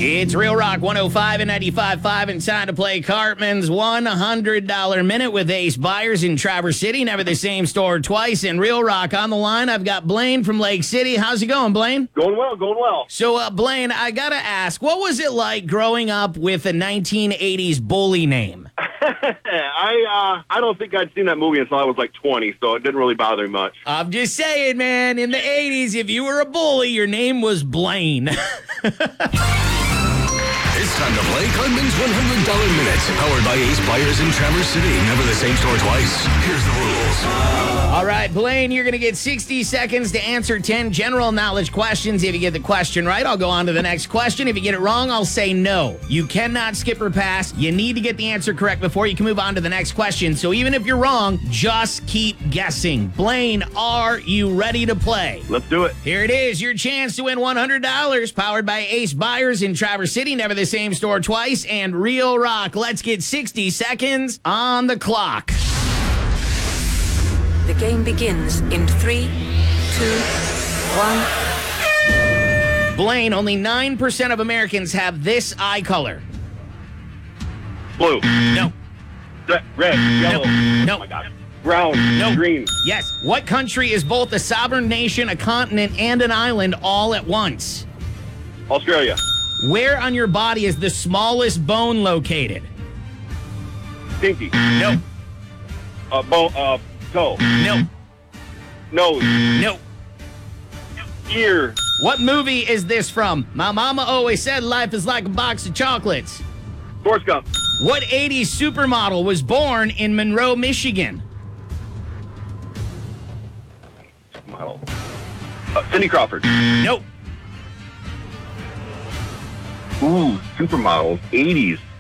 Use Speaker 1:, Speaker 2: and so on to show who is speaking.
Speaker 1: It's Real Rock 105 and 95.5, and time to play Cartman's $100 Minute with Ace Buyers in Traverse City. Never the same store twice. And Real Rock on the line. I've got Blaine from Lake City. How's it going, Blaine?
Speaker 2: Going well, going well.
Speaker 1: So, Blaine, I got to ask, what was it like growing up with a 1980s bully name?
Speaker 2: I don't think I'd seen that movie until I was like 20, so it didn't really bother me much.
Speaker 1: I'm just saying, man, in the 80s, if you were a bully, your name was Blaine.
Speaker 3: It's time to play Cartman's $100 Minute, powered by Ace Buyers in Traverse City. Never the same store twice. Here's the rules.
Speaker 1: All right, Blaine, you're going to get 60 seconds to answer 10 general knowledge questions. If you get the question right, I'll go on to the next question. If you get it wrong, I'll say no. You cannot skip or pass. You need to get the answer correct before you can move on to the next question. So even if you're wrong, just keep guessing. Blaine, are you ready to play?
Speaker 2: Let's do it.
Speaker 1: Here it is, your chance to win $100, powered by Ace Buyers in Traverse City. Never the same store twice, and Real Rock. Let's get 60 seconds on the clock.
Speaker 4: The game begins in 3, 2, 1.
Speaker 1: Blaine, only 9% of Americans have this eye color.
Speaker 2: Blue.
Speaker 1: No.
Speaker 2: Red. Yellow.
Speaker 1: No.
Speaker 2: Oh my God. Brown.
Speaker 1: No.
Speaker 2: Green.
Speaker 1: Yes. What country is both a sovereign nation, a continent, and an island all at once?
Speaker 2: Australia.
Speaker 1: Where on your body is the smallest bone located?
Speaker 2: Pinky.
Speaker 1: No.
Speaker 2: Toe.
Speaker 1: No.
Speaker 2: Nose.
Speaker 1: No.
Speaker 2: Ear.
Speaker 1: What movie is this from? My mama always said life is like a box of chocolates.
Speaker 2: Forrest Gump.
Speaker 1: What 80s supermodel was born in Monroe, Michigan?
Speaker 2: Model. Cindy Crawford.
Speaker 1: Nope.
Speaker 2: Ooh, supermodels. 80s.